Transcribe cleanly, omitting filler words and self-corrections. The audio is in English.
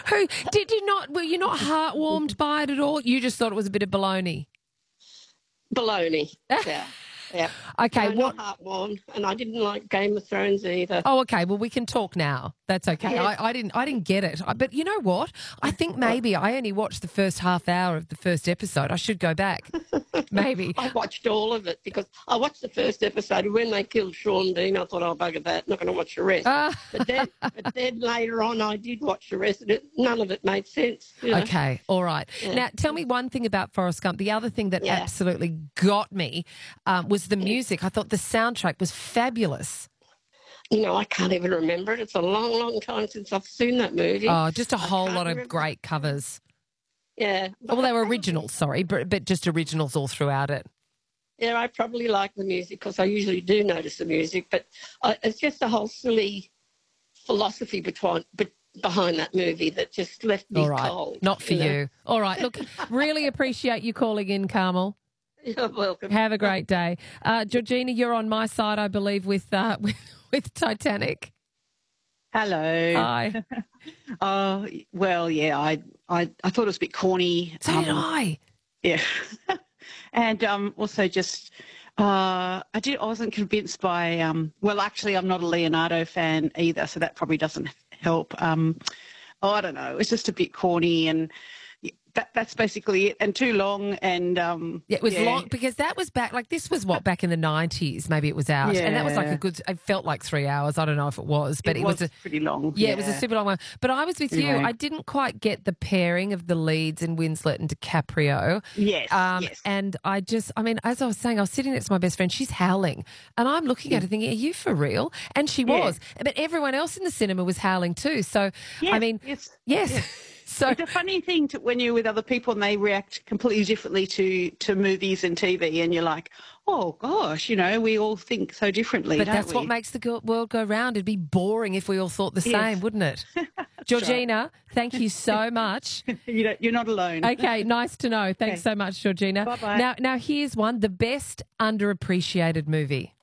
Who did you not? Were you not heartwarmed by it at all? You just thought it was a bit of baloney. Baloney. Yeah. Yeah. Okay, no, not heartwarmed, and I didn't like Game of Thrones either. Oh, okay. Well, we can talk now. That's okay. Yes. I didn't get it. But you know what? I think maybe I only watched the first half hour of the first episode. I should go back. Maybe. I watched all of it because I watched the first episode. When they killed Sean Dean, I thought, "Oh, bugger that, not going to watch the rest." But then later on, I did watch the rest, and none of it made sense. You know? Okay, all right. Yeah. Now, tell me one thing about Forrest Gump. The other thing that absolutely got me was the music. I thought the soundtrack was fabulous. You know, I can't even remember it. It's a long, long time since I've seen that movie. Oh, just a whole lot of great covers. Yeah. Well, they were originals, sorry, but just originals all throughout it. Yeah, I probably like the music because I usually do notice the music, but it's just a whole silly philosophy behind that movie that just left me cold. Not for you. All right. Look, really appreciate you calling in, Carmel. You're welcome. Have a great day. Georgina, you're on my side, I believe, with Titanic. Hello. Hi. Well, yeah, I thought it was a bit corny. So did I. Yeah. And also just I wasn't convinced by well, actually I'm not a Leonardo fan either, so that probably doesn't help. I don't know. It's just a bit corny, and that's basically it, and too long. And it was long because that was back, this was back in the 90s, maybe it was out. Yeah. And that was it felt like 3 hours. I don't know if it was, but it was pretty long. Yeah, it was a super long one. But I was with you. Long. I didn't quite get the pairing of the leads in Winslet and DiCaprio. Yes, yes. And as I was saying, I was sitting next to my best friend. She's howling. And I'm looking at her thinking, are you for real? And she was. But everyone else in the cinema was howling too. So, yes. So it's a funny thing when you're with other people and they react completely differently to movies and TV, and you're like, oh gosh, we all think so differently. But don't that's we? what makes the world go round. It'd be boring if we all thought the same, wouldn't it? Georgina, thank you so much. You're not alone. Okay, nice to know. Thanks so much, Georgina. Bye-bye. Now here's one: the best underappreciated movie.